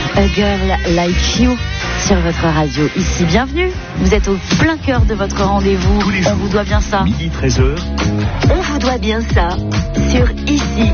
A Girl Like You sur votre radio. Ici, bienvenue. Vous êtes au plein cœur de votre rendez-vous. On vous doit bien ça. Midi 13h. On vous doit bien ça sur Ici.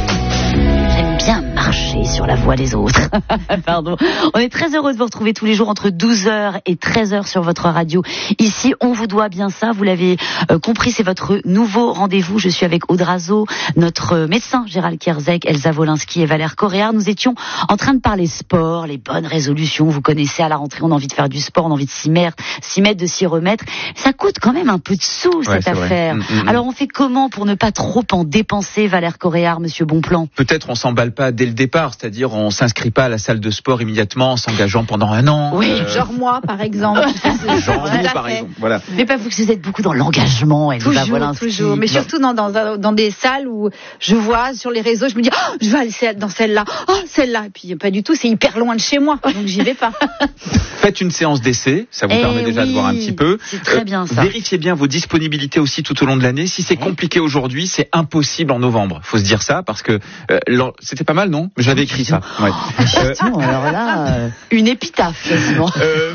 J'aime bien marcher sur la voie des autres. Pardon. On est très heureux de vous retrouver tous les jours entre 12h et 13h sur votre radio. Ici, on vous doit bien ça. Vous l'avez compris, c'est votre nouveau rendez-vous. Je suis avec Audrazo, notre médecin Gérald Kierzek, Elsa Wolinski et Valère Coréard. Nous étions en train de parler sport, les bonnes résolutions. Vous connaissez, à la rentrée, on a envie de faire du sport, on a envie de s'y mettre, de s'y remettre. Ça coûte quand même un peu de sous, cette affaire. Alors, on fait comment pour ne pas trop en dépenser, Valère Coréard, monsieur Bonplan? Peut-être on s'emballe pas dès le départ, c'est-à-dire on s'inscrit pas à la salle de sport immédiatement en s'engageant pendant un an. Oui, genre moi par exemple. Genre nous par exemple. Voilà. Mais pas vous que vous êtes beaucoup dans l'engagement. Toujours. Mais surtout dans des salles où je vois sur les réseaux, je me dis oh, je vais aller dans celle-là. Oh, celle-là. Et puis pas du tout, c'est hyper loin de chez moi, donc j'y vais pas. Faites une séance d'essai, ça vous permet déjà de voir un petit peu. C'est très bien ça. Vérifiez bien vos disponibilités aussi tout au long de l'année. Si c'est compliqué aujourd'hui, c'est impossible en novembre. Faut se dire ça parce que c'était pas mal, non? J'avais écrit ça. Ouais. Alors là, une épitaphe quasiment.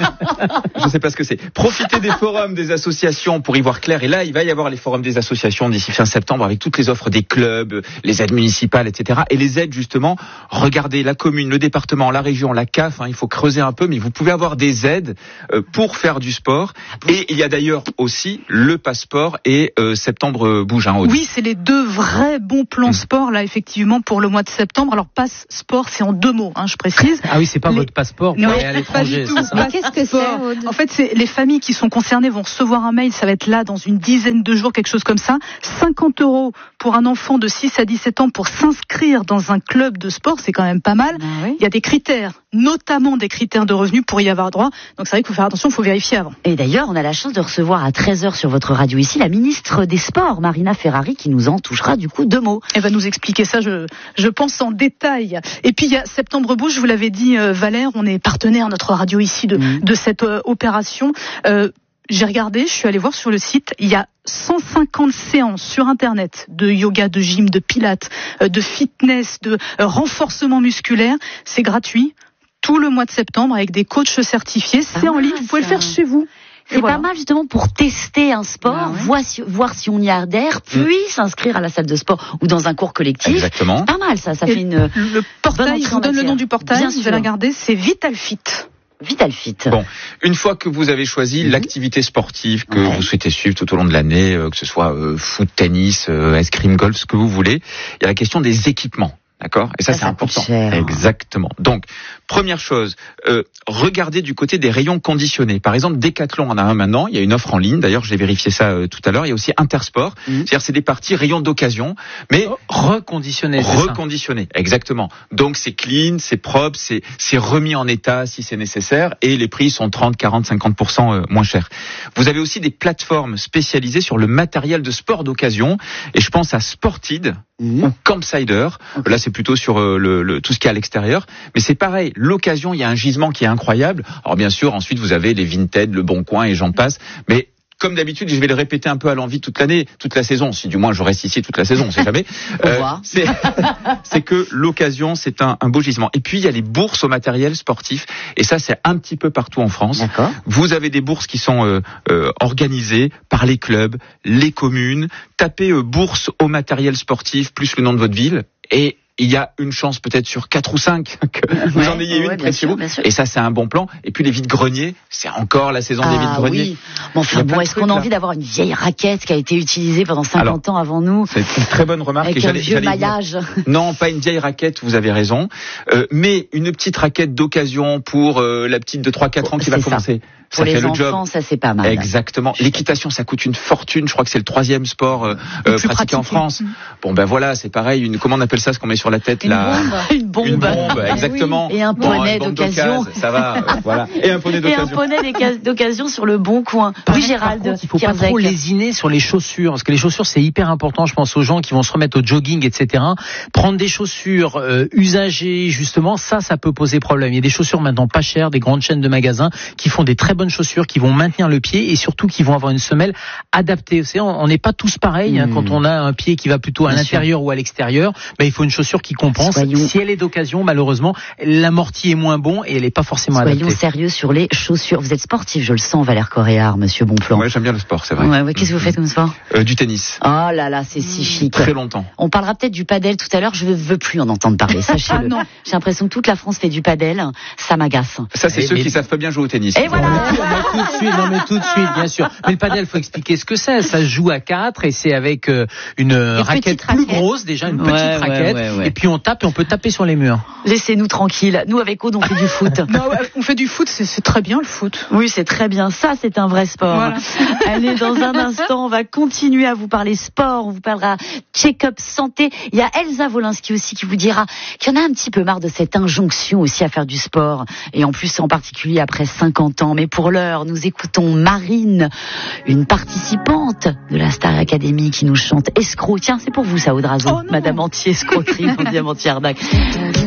Je sais pas ce que c'est. Profitez des forums des associations pour y voir clair. Et là, il va y avoir les forums des associations d'ici fin septembre avec toutes les offres des clubs, les aides municipales, etc. Et les aides justement, regardez la commune, le département, la région, la CAF. Il faut creuser un peu, mais vous pouvez avoir des aides pour faire du sport. Et il y a d'ailleurs aussi le passeport et septembre bouge. Oui, c'est les deux vrais bons plans sport là effectivement pour le mois de septembre. Alors passe sport, c'est en deux mots, je précise. Ah oui, c'est pas votre passeport pour aller à l'étranger. Mais qu'est-ce que c'est? En fait, c'est les familles qui sont concernées vont recevoir un mail, ça va être là dans une dizaine de jours, quelque chose comme ça. 50 € pour un enfant de 6 à 17 ans pour s'inscrire dans un club de sport, c'est quand même pas mal. Il y a des critères, notamment des critères de revenus pour y avoir droit. Donc c'est vrai qu'il faut faire attention, il faut vérifier avant. Et d'ailleurs, on a la chance de recevoir à 13h sur votre radio ici la ministre des Sports, Marina Ferrari, qui nous en touchera du coup deux mots. Elle va nous expliquer ça, je pense, en détail. Et puis il y a Septembre Bouge, je vous l'avais dit Valère, on est partenaire, notre radio ici, de cette opération. J'ai regardé, je suis allée voir sur le site, il y a 150 séances sur Internet de yoga, de gym, de pilates, de fitness, de renforcement musculaire. C'est gratuit tout le mois de septembre avec des coachs certifiés. C'est en ligne, vous pouvez le faire chez vous. C'est pas mal justement pour tester un sport, voir si on y adhère, puis s'inscrire à la salle de sport ou dans un cours collectif. Exactement. Pas mal ça fait une le portail, je vous donne le nom du portail, vous allez regarder, c'est Vitalfit. Vitalfit. Bon, une fois que vous avez choisi l'activité sportive que vous souhaitez suivre tout au long de l'année, que ce soit foot, tennis, escrime, golf, ce que vous voulez, il y a la question des équipements. D'accord? Et ça c'est important. Exactement. Donc, première chose, regardez du côté des rayons conditionnés. Par exemple, Decathlon en a un maintenant. Il y a une offre en ligne. D'ailleurs, j'ai vérifié ça tout à l'heure. Il y a aussi Intersport. C'est-à-dire, c'est des parties rayons d'occasion, mais reconditionnées. Reconditionnées. Exactement. Donc, c'est clean, c'est propre, c'est remis en état si c'est nécessaire, et les prix sont 30, 40, 50% moins chers. Vous avez aussi des plateformes spécialisées sur le matériel de sport d'occasion, et je pense à Sportid ou Campsider. Là, c'est plutôt sur tout ce qui est à l'extérieur, mais c'est pareil, l'occasion, il y a un gisement qui est incroyable. Alors bien sûr, ensuite vous avez les Vinted, le Bon Coin et j'en passe, mais comme d'habitude, je vais le répéter un peu à l'envi toute l'année, toute la saison, si du moins je reste ici toute la saison, on sait jamais. C'est que l'occasion, c'est un beau gisement. Et puis il y a les bourses au matériel sportif, et ça c'est un petit peu partout en France. D'accord. Vous avez des bourses qui sont organisées par les clubs, les communes. Tapez bourse au matériel sportif plus le nom de votre ville, et il y a une chance peut-être sur 4 ou 5 que vous en ayez une près de chez vous. Et ça, c'est un bon plan. Et puis les vides-greniers, c'est encore la saison des vides-greniers. Oui. Bon, enfin, est-ce qu'on a envie d'avoir une vieille raquette qui a été utilisée pendant 50 ans avant nous? C'est une très bonne remarque. Avec un vieux maillage. Non, pas une vieille raquette, vous avez raison. Mais une petite raquette d'occasion pour la petite de 3-4 ans qui va commencer. Pour les enfants, ça c'est pas mal. Exactement. L'équitation, ça coûte une fortune. Je crois que c'est le 3e sport pratiqué en France. Bon, ben voilà, c'est pareil. Comment on appelle ça, ce qu'on met sur la tête là? Une bombe. Une bombe, exactement. Et un poney d'occasion. Ça va, voilà. Et un poney d'occasion. Et un poney d'occasion sur le Bon Coin. Oui, Gérald. Contre, il faut pas trop lésiner sur les chaussures, parce que les chaussures c'est hyper important. Je pense aux gens qui vont se remettre au jogging, etc. Prendre des chaussures usagées, justement, ça peut poser problème. Il y a des chaussures maintenant pas chères, des grandes chaînes de magasins qui font des très bonnes chaussures qui vont maintenir le pied et surtout qui vont avoir une semelle adaptée. Vous savez, on n'est pas tous pareils quand on a un pied qui va plutôt à l'intérieur ou à l'extérieur. Il faut une chaussure qui compense. Si elle est d'occasion, malheureusement, l'amorti est moins bon et elle est pas forcément adaptée. Soyons sérieux sur les chaussures. Vous êtes sportif, je le sens, Valère Coréard, monsieur Bonplan. Ouais, j'aime bien le sport, c'est vrai. Ouais, qu'est-ce que vous faites comme sport? Du tennis. Oh là là, c'est si chic. Très longtemps. On parlera peut-être du padel tout à l'heure, je ne veux plus en entendre parler, sachez-le. Ah non. J'ai l'impression que toute la France fait du padel, ça m'agace. Ça, c'est ceux qui savent pas bien jouer au tennis. Et voilà. Tout de suite, bien sûr. Mais le padel, faut expliquer ce que c'est. Ça se joue à 4 et c'est avec une raquette plus grosse, déjà une petite raquette. Ouais. Et puis on tape et on peut taper sur les murs. Laissez-nous tranquilles. Nous, avec Aude, on fait du foot. Non, on fait du foot, c'est très bien le foot. Oui, c'est très bien. Ça, c'est un vrai sport. Voilà. Allez, dans un instant, on va continuer à vous parler sport. On vous parlera check-up santé. Il y a Elsa Wolinski aussi qui vous dira qu'il y en a un petit peu marre de cette injonction aussi à faire du sport. Et en plus, en particulier après 50 ans. Mais pour l'heure, nous écoutons Marine, une participante de la Star Academy qui nous chante Escroc. Tiens, c'est pour vous ça, Aude Razon. Oh non. Madame Anti-Escroquerie dans Diamantière Arnaque.